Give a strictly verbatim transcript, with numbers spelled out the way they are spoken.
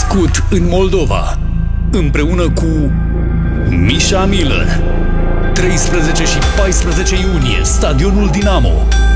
născut în Moldova, împreună cu Misha Miller. treisprezece și paisprezece iunie, Stadionul Dinamo.